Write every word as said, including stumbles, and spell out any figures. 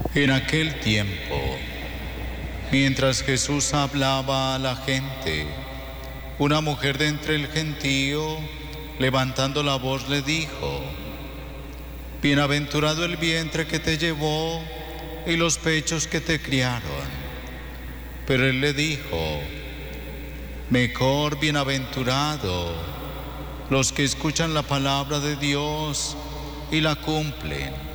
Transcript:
En aquel tiempo, mientras Jesús hablaba a la gente, una mujer de entre el gentío, levantando la voz, le dijo: Bienaventurado el vientre que te llevó y los pechos que te criaron. Pero él le dijo: Mejor bienaventurado los que escuchan la palabra de Dios y la cumplen.